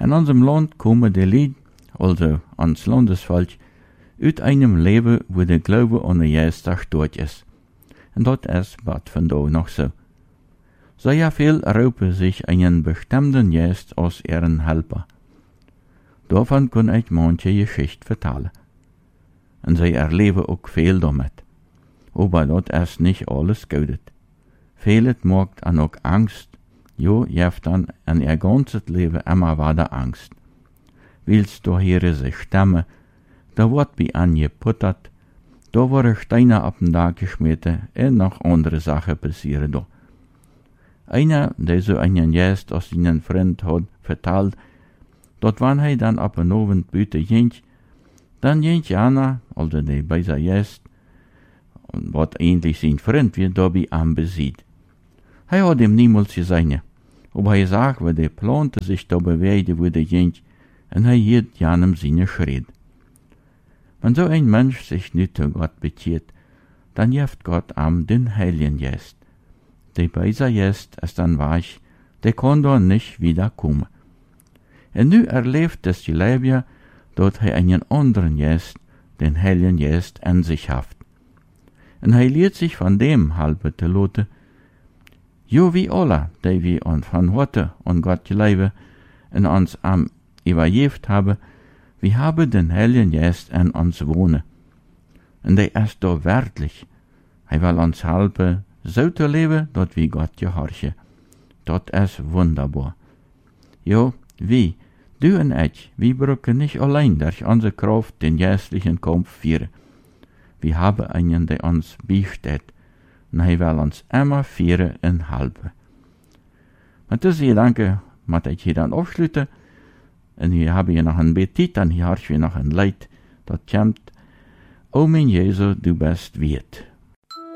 In unserem Land kommen die Lied, also ans Landesvolk, uit einem Leben, wo der Glaube an Jesus zerstört ist. Und das ist bad von da noch so. Sehr viel raupen sich einen bestimmten Jesus als ihren Helfer. Davon kann ich manche Geschichte vertellen. Und sie erleben auch viel damit. Aber das ist nicht alles Gutes. Vieles macht an auch Angst. Jo, jeft dann an ihr ganzes Leben immer weiter Angst. Willst du hören sie Stämme, da wird wie angeputtert, da wurde Steine auf den Tag geschmissen und noch andere Sachen passieren da. Einer, der so einen Gast aus seinen Freund hat vertalt, dort wann er dann ab und Abend büte jent, dann jent Jana, also der bei sein Gast, und wat eigentlich sein Freund wird, da bei am besieht. Er hat ihm niemals gesehen, aber er sagt, wo der plante sich da bewegte, wo der jent, und er hielt Janem seine Schritt. Wenn so ein Mensch sich nicht zu Gott bekehrt, dann jeft Gott am den Heiligen Geist. Der bei sein Geist ist dann weich, der kann da nicht wiederkommen. Und nu erlebt das Gelebje, dort er einen anderen Geist, den Heiligen Geist, an sich haft. Und er lehrt sich von dem halbe te loten, jo wie alle, die wir von heute an Gott geleben und uns am übergeben haben, wir haben den Heiligen Geist an uns wohnen. Und der ist da wertlich. Er will uns helfen, so zu leben, dass wir Gott gehorchen. Das ist wunderbar. Jo, wie, du und ich, wir brauchen nicht allein durch unsere Kraft den geistlichen Kampf führen. Wir haben einen, der uns beisteht. Und er will uns immer führen und helfen. Mit diesem Gedanke möchte ich hier dann aufschließen. Und hier habe ich noch ein Betit, dann hier habe ich noch ein Leid, das kommt. O mein Jesu, du bist wert.